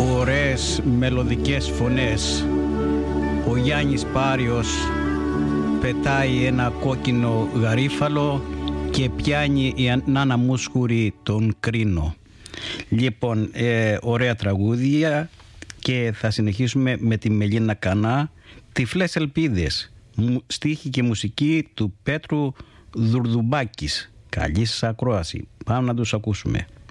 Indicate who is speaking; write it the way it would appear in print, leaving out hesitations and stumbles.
Speaker 1: Ωραίες μελωδικές φωνές. Ο Γιάννης Πάριος πετάει ένα κόκκινο γαρίφαλο και πιάνει η Νάνα Μούσχουρη τον κρίνο. Λοιπόν, ωραία τραγούδια και θα συνεχίσουμε με τη Μελίνα Κανά, Τυφλές Ελπίδες, στίχη και μουσική του Πέτρου Δουρδουμπάκης. Καλή σας ακρόαση. Πάμε να τους ακούσουμε.